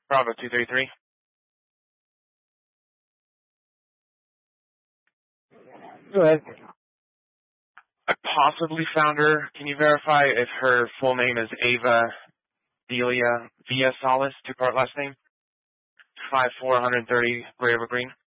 Bravo 233. Go ahead. I possibly found her. Can you verify if her full name is Ava Delia Villa Salas, two-part last name? 5430 Gray River Green.